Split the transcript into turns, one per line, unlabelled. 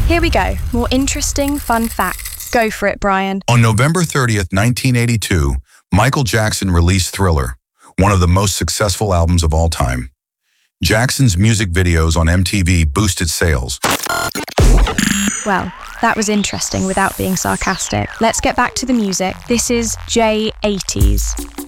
Here we go. More interesting, fun facts. Go for it, Brian.
On November 30th, 1982, Michael Jackson released Thriller, one of the most successful albums of all time. Jackson's music videos on MTV boosted sales.
Well, that was interesting without being sarcastic. Let's get back to the music. This is J80s.